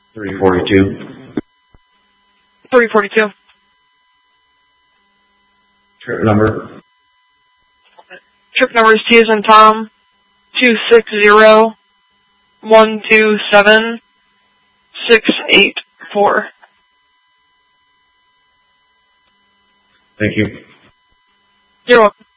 342. 342. Trip number. Trip number is T as in Tom, 260-127-684. Thank you. You're welcome.